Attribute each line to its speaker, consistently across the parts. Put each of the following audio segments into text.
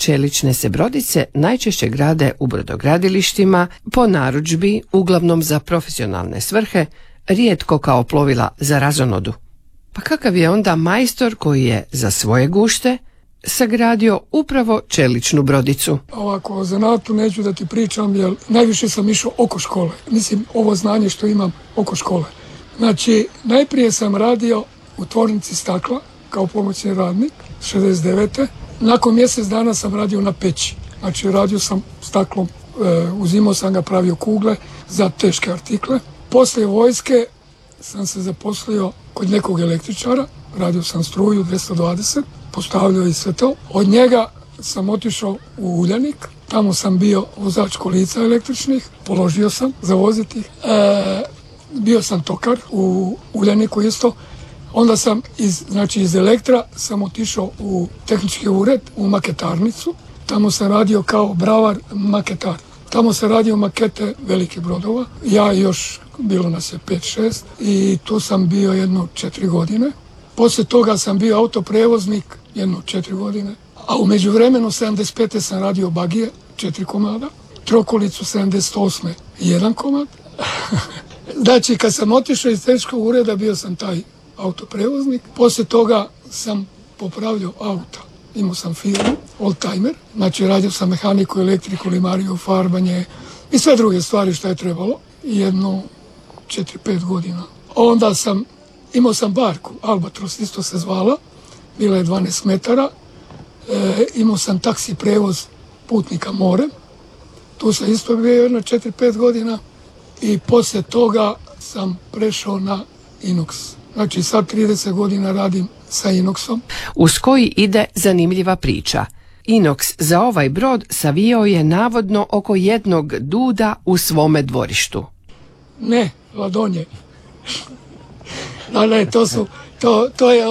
Speaker 1: čelične se brodice najčešće grade u brodogradilištima, po narudžbi, uglavnom za profesionalne svrhe, rijetko kao plovila za razonodu. Pa kakav je onda majstor koji je za svoje gušte sagradio upravo čeličnu brodicu?
Speaker 2: Ovako, o zanatu neću da ti pričam, jer najviše sam išao oko škole. Mislim, ovo znanje što imam oko škole. Znači, najprije sam radio u tvornici stakla kao pomoćni radnik, 69. Nakon mjesec dana sam radio na peći. Znači, radio sam staklom, uzimao sam ga, pravio kugle za teške artikle. Poslije vojske sam se zaposlio kod nekog električara, radio sam struju 220, postavljao i sve to. Od njega sam otišao u Uljanik, tamo sam bio vozač kolica električnih, položio sam za voziti. Bio sam tokar u Uljaniku isto. Onda sam iz Elektra sam otišao u tehnički ured, u maketarnicu. Tamo sam radio kao bravar maketar. Tamo sam radio makete velikih brodova. Ja još, bilo nas je 5-6 i tu sam bio jedno 4 godine. Poslije toga sam bio autoprevoznik jedno 4 godine. A u međuvremenu 75. sam radio bagije, 4 komada. Trokolicu 78. 1 komad. Znači, kad sam otišao iz tehničkog ureda, bio sam taj autoprevoznik. Poslije toga sam popravljao auta. Imao sam firmu, oldtimer. Znači, radio sam mehaniku, elektriku, limariju, farbanje i sve druge stvari što je trebalo. Jedno 4-5 godina. Onda imao sam barku, Albatros, isto se zvala. Bila je 12 metara. Imao sam taksi prevoz putnika morem. Tu sam isto bio jedno 4-5 godina. I poslije toga sam prešao na Inox. Znači, sad 30 godina radim sa Inoxom.
Speaker 1: Uz koji ide zanimljiva priča. Inox za ovaj brod savijao je navodno oko jednog duda u svome dvorištu.
Speaker 2: Ne, ladonje. Ne, to je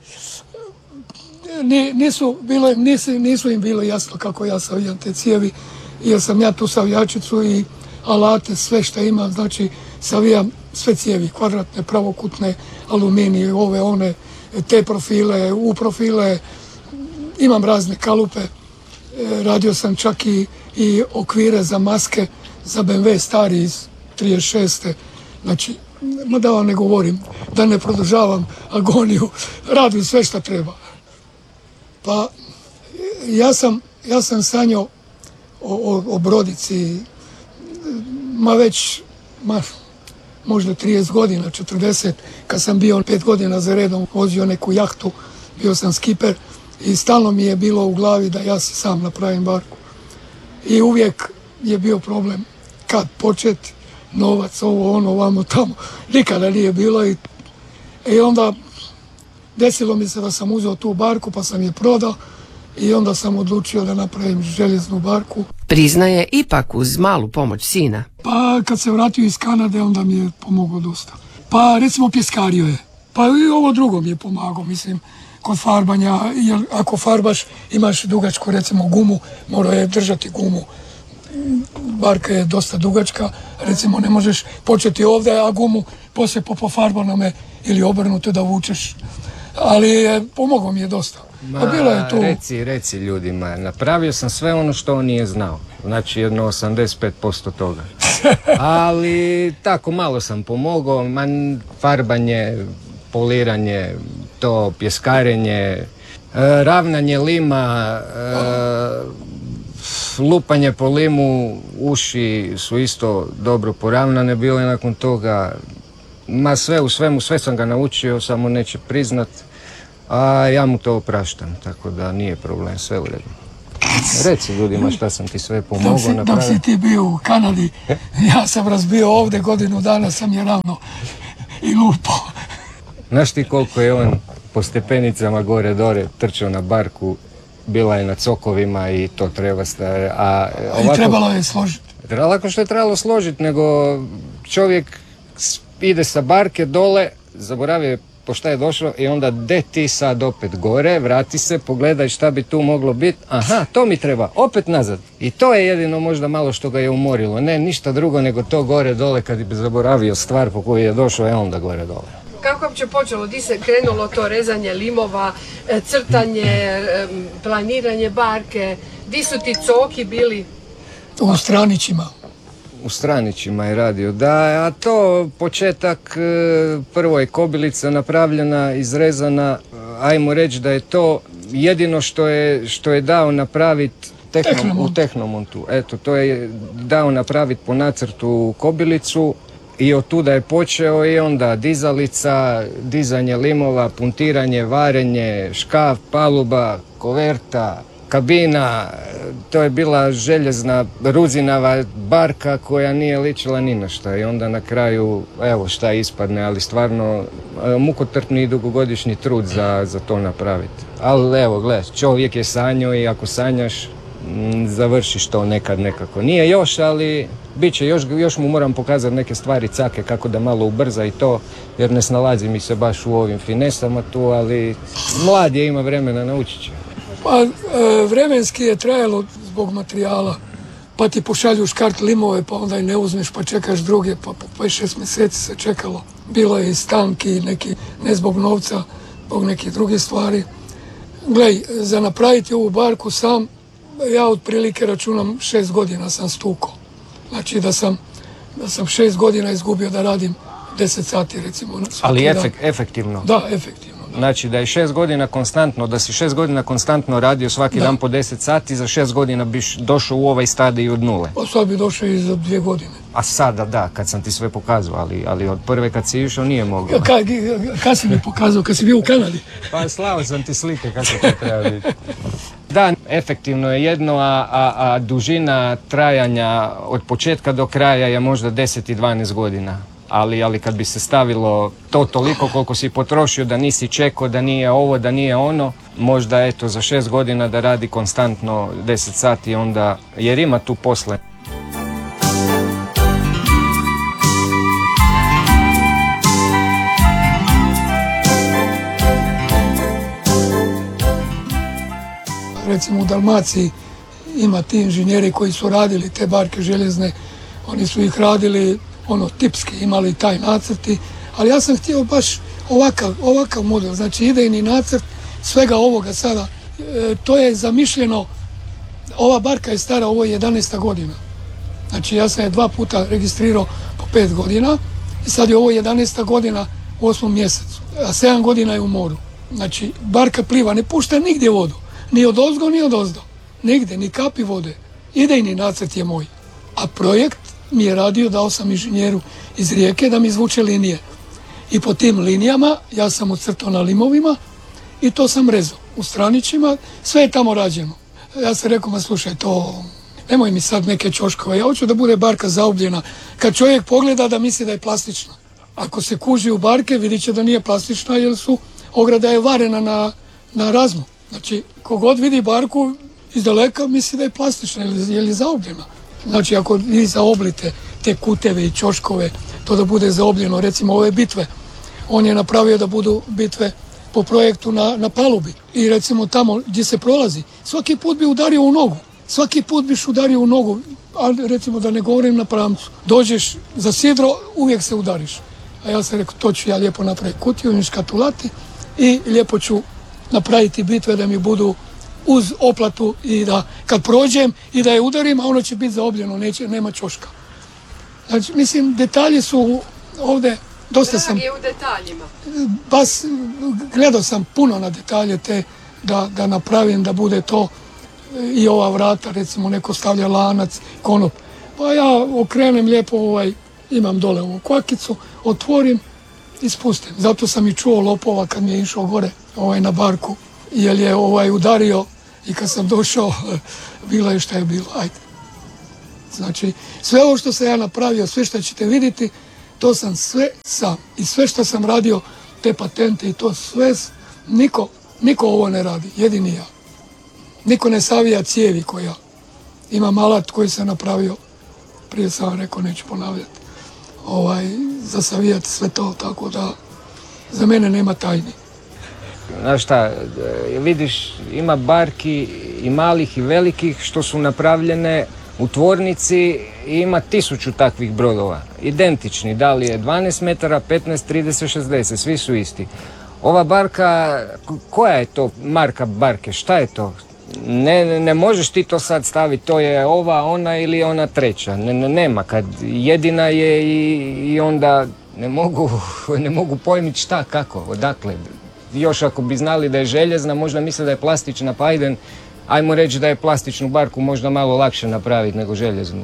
Speaker 2: nisu im bilo jasno kako ja savijam te cijevi, jer sam ja tu savijačicu i alate, sve što imam, znači savijam sve cijevi, kvadratne, pravokutne, aluminije, ove, one, te profile, U profile, imam razne kalupe, radio sam čak i okvire za maske za BMW stari iz 36. Znači, da vam ne govorim, da ne produžavam agoniju, radim sve što treba. Pa, ja sam sanjao o brodici, možda 30 godina, 40, kad sam bio 5 godina za redom, vozio neku jahtu, bio sam skiper i stalno mi je bilo u glavi da ja si sam napravim barku. I uvijek je bio problem kad početi, novac, ovo, ono, ovamo, tamo. Nikada nije bilo i onda desilo mi se da sam uzeo tu barku pa sam je prodao i onda sam odlučio da napravim željeznu barku.
Speaker 1: Priznaje ipak uz malu pomoć sina.
Speaker 2: Pa kad se vratio iz Kanade onda mi je pomogao dosta. Pa recimo pjeskario je. Pa i ovo drugo mi je pomagao, mislim, kod farbanja, jer ako farbaš imaš dugačku recimo gumu, mora je držati gumu. Barka je dosta dugačka, recimo ne možeš početi ovdje, a gumu poslije po farbanome ili obrnuto da vučeš. Ali pomogao mi je dosta. Bilo je tu...
Speaker 3: Reci ljudima, napravio sam sve ono što on nije znao. Znači jedno 85% toga. Ali tako malo sam pomogao, farbanje, poliranje, to pjeskarenje, ravnanje lima, lupanje po limu, uši su isto dobro poravnane bile nakon toga. Sve u svemu, sve sam ga naučio, samo neće priznat, a ja mu to opraštam, tako da nije problem, sve u redu. Reci ljudima šta sam ti sve pomogao napraviti.
Speaker 2: Dok si ti bio u Kanadi, ja sam razbio ovdje, godinu dana sam je ravno i lupao.
Speaker 3: Znaš ti koliko je on po stepenicama gore dole trčao na barku, bila je na cokovima i to treba staviti.
Speaker 2: I trebalo je složiti.
Speaker 3: Lako što je trebalo složiti, nego čovjek ide sa barke dole, zaboravio po šta je došlo i onda de ti sad opet gore, vrati se, pogledaj šta bi tu moglo biti, aha, to mi treba, opet nazad. I to je jedino možda malo što ga je umorilo, ne ništa drugo nego to gore dole kad bi zaboravio stvar po kojoj je došao, onda gore dole.
Speaker 4: Kako je uopće počelo, di se krenulo to rezanje limova, crtanje, planiranje barke, Di su ti coki bili?
Speaker 2: U Stranićima.
Speaker 3: U Stranićima je radio, da, a to početak, prvo je kobilica napravljena, izrezana, ajmo reći da je to jedino što je dao napraviti u Tehnomontu. Eto, to je dao napraviti po nacrtu kobilicu i od tuda je počeo i onda dizalica, dizanje limova, puntiranje, varenje, škaf, paluba, koverta, kabina. To je bila željezna ruzinava barka koja nije ličila ni na šta i onda na kraju evo šta ispadne, ali stvarno mukotrpni i dugogodišnji trud za to napraviti. Ali evo gle, čovjek je sanjao i ako sanjaš završiš to nekad nekako. Nije još, ali bit će, još mu moram pokazati neke stvari cake kako da malo ubrza i to, jer ne snalazi mi se baš u ovim finesama tu, ali mlad je, ima vremena, naučit će.
Speaker 2: Pa vremenski je trajalo zbog materijala, pa ti pošalju škart limove, pa onda i ne uzmeš, pa čekaš druge, pa 5-6 mjeseci se čekalo. Bilo je i stanki, neki, ne zbog novca, zbog nekih drugih stvari. Glej, za napraviti ovu barku sam, ja otprilike računam 6 godina sam stukao. Znači da sam 6 godina izgubio da radim 10 sati recimo.
Speaker 3: Ali efektivno?
Speaker 2: Da, efektivno. Da.
Speaker 3: Znači da je 6 godina konstantno, da si 6 godina konstantno radio svaki dan po 10 sati, za 6 godina biš došao u ovaj stadij od nule.
Speaker 2: Pa sad bi došao i za 2 godine.
Speaker 3: A sada da, kad sam ti sve pokazao, ali od prve kad si išao nije mogao.
Speaker 2: Kad si mi pokazao, kad si bio u Kanadi?
Speaker 3: Pa slao sam ti slike kako to treba biti. Da, efektivno je jedno, a dužina trajanja od početka do kraja je možda 10 i 12 godina. Ali kad bi se stavilo to toliko koliko si potrošio, da nisi čekao, da nije ovo, da nije ono, možda eto za 6 godina da radi konstantno 10 sati onda, jer ima tu posle.
Speaker 2: Recimo u Dalmaciji ima ti inženjeri koji su radili te barke željezne, oni su ih radili tipski, imali taj nacrti, ali ja sam htio baš ovakav model, znači idejni nacrt svega ovoga sada, to je zamišljeno, ova barka je stara, ovo je 11. godina, znači ja sam je 2 puta registrirao po 5 godina i sad je ovo 11. godina u 8. mjesecu, a 7 godina je u moru, znači barka pliva, ne pušta nigdje vodu, ni od ozgo ni od ozdo, nigdje, ni kapi vode, idejni nacrt je moj, a projekt mi je radio, dao sam inženjeru iz Rijeke da mi izvuče linije. I po tim linijama ja sam ucrtao na limovima i to sam rezao. U Stranićima sve je tamo rađeno. Ja sam rekao, ma slušaj, to nemoj mi sad neke ćoškove, ja hoću da bude barka zaobljena. Kad čovjek pogleda da misli da je plastična. Ako se kuži u barke, vidit će da nije plastična jer ograda je varena na razmu. Znači, kogod vidi barku iz daleka misli da je plastična jer je zaobljena. Znači, ako vi zaoblite te kuteve i ćoškove, to da bude zaobljeno, recimo ove bitve, on je napravio da budu bitve po projektu na palubi. I recimo tamo gdje se prolazi, svaki put bi udario u nogu. Svaki put biš udario u nogu, ali recimo da ne govorim na pramcu. Dođeš za sidro, uvijek se udariš. A ja sam rekao, to ću ja lijepo napraviti kutiju, škatulati i lijepo ću napraviti bitve da mi budu uz oplatu i da kad prođem i da je udarim, a ono će biti zaobljeno, nema ćoška. Znači, mislim, detalji su ovdje, dosta sam...
Speaker 4: je u detaljima.
Speaker 2: Gledao sam puno na detalje te da napravim, da bude to i ova vrata, recimo, neko stavlja lanac, konop. Pa ja okrenem lijepo imam dole ovu kvakicu, otvorim i spustim. Zato sam i čuo lopova kad mi je išao gore na barku, jer je udario i kad sam došao, bilo je šta je bilo, ajde. Znači, sve ovo što sam ja napravio, sve što ćete vidjeti, to sam sve sam. I sve što sam radio, te patente i to sve, niko ovo ne radi, jedini ja. Niko ne savija cijevi koja ja. Imam alat koji sam napravio, prije sam vam rekao, neću ponavljati, za savijati sve to, tako da za mene nema tajni.
Speaker 3: Znaš šta, vidiš, ima barki i malih i velikih što su napravljene u tvornici i ima 1000 takvih brodova. Identični, da li je 12 metara, 15, 30, 60, svi su isti. Ova barka, koja je to marka barke, šta je to? Ne možeš ti to sad staviti, to je ova, ona ili ona treća. Nema, kad jedina je i onda ne mogu pojmiti šta, kako, odakle. Još ako bi znali da je željezna, možda misle da je plastična, pa ajmo reći da je plastičnu barku možda malo lakše napraviti nego željeznu.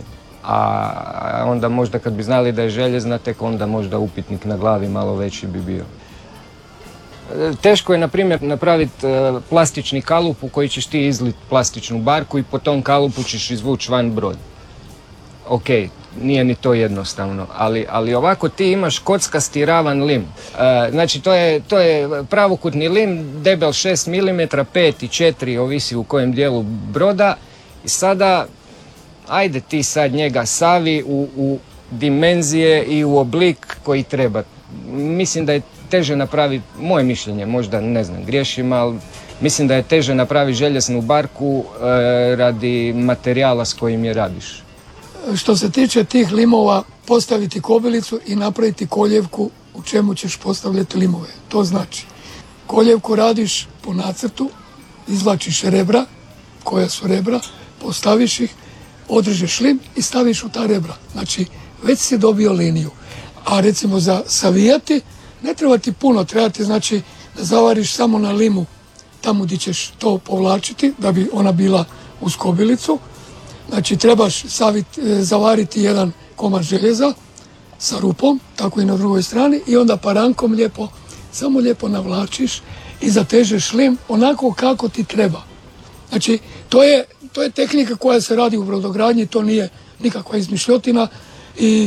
Speaker 3: A onda možda kad bi znali da je željezna, tek onda možda upitnik na glavi malo veći bi bio. Teško je, na primjer, napraviti plastični kalup u koji ćeš ti izliti plastičnu barku i po tom kalupu ćeš izvući van brod. Ok, nije ni to jednostavno, ali ovako ti imaš kockasti ravan lim. Znači to je pravokutni lim, debel 6 mm, 5 i 4, ovisi u kojem dijelu broda. I sada, ajde ti sad njega savi u dimenzije i u oblik koji treba. Mislim da je teže napraviti, moje mišljenje, možda ne znam, griješim, ali mislim da je teže napraviti željeznu barku radi materijala s kojim je radiš.
Speaker 2: Što se tiče tih limova, postaviti kobilicu i napraviti koljevku u čemu ćeš postavljati limove. To znači, koljevku radiš po nacrtu, izvlačiš rebra, koja su rebra, postaviš ih, odrežeš lim i staviš u ta rebra. Znači, već si dobio liniju. A recimo za savijati, ne treba ti puno, treba ti znači da zavariš samo na limu tamo gdje ćeš to povlačiti da bi ona bila uz kobilicu. Znači trebaš zavariti jedan komad željeza sa rupom, tako i na drugoj strani, i onda parankom samo lijepo navlačiš i zatežeš lim onako kako ti treba. Znači to je tehnika koja se radi u brodogradnji, to nije nikakva izmišljotina i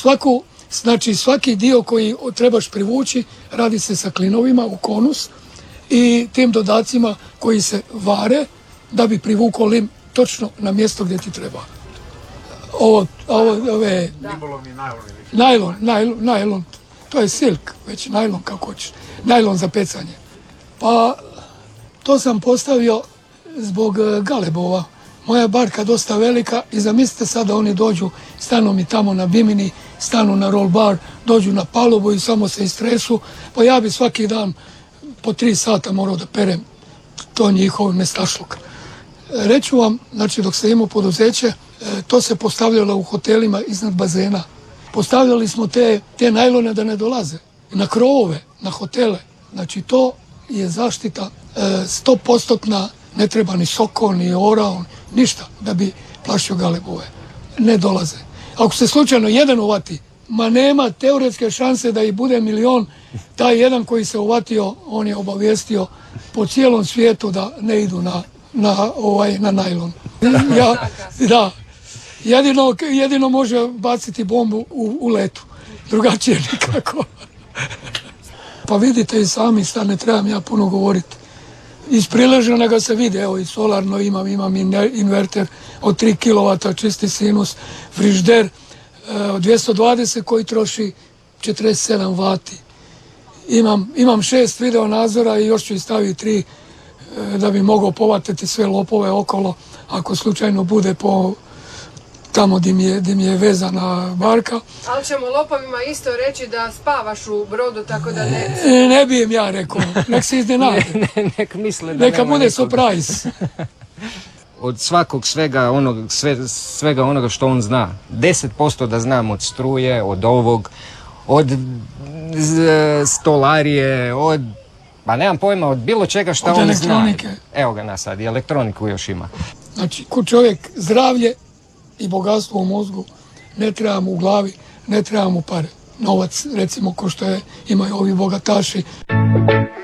Speaker 2: svaki dio koji trebaš privući radi se sa klinovima u konus i tim dodacima koji se vare da bi privukao lim točno na mjesto gdje ti treba. Ove najlon, to je silk, već najlon kako hoćeš, najlon za pecanje. Pa to sam postavio zbog galebova. Moja barka dosta velika i zamislite sad da oni dođu, stanu mi tamo na bimini, stanu na roll bar, dođu na palubu i samo se istresu, pa ja bi svaki dan po 3 sata morao da perem to njihov nestašluk. Reću vam, znači dok sam imao poduzeće, to se postavljalo u hotelima iznad bazena. Postavljali smo te najlone da ne dolaze na krovove, na hotele. Znači to je zaštita 100%, ne treba ni soko, ni orao, ništa da bi plašio galebove. Ne dolaze. Ako se slučajno jedan uvati, ma nema teoretske šanse da ih bude milion. Taj jedan koji se uvatio, on je obavijestio po cijelom svijetu da ne idu na najlon. Da. Jedino može baciti bombu u letu. Drugačije nikako. Pa vidite i sami, sad ne trebam ja puno govoriti. Iz prileženoga se vidi, evo i solarno imam inverter od 3 kW, čisti sinus, frižider od 220 koji troši 47 vati. Imam 6 video nadzora i još ću i staviti 3 da bi mogao povatiti sve lopove okolo ako slučajno bude po tamo gdje mi je vezana barka.
Speaker 4: Ali ćemo lopovima isto reći da spavaš u brodu, tako da ne...
Speaker 2: Ne bi im ja rekao, nek se iznenade.
Speaker 3: Nek misle da
Speaker 2: neka
Speaker 3: nema
Speaker 2: bude
Speaker 3: nikoga.
Speaker 2: surprise.
Speaker 3: Od svega onoga što on zna, 10% da znam od struje, od ovog, od stolarije, pa nemam pojma, od bilo čega što on zna.
Speaker 2: Od elektronike.
Speaker 3: Evo ga nas sad, i elektroniku još ima.
Speaker 2: Znači, ko čovjek zdravlje i bogatstvo u mozgu, ne treba mu u glavi, ne treba mu pare. Novac, recimo, ko što imaju ovi bogataši.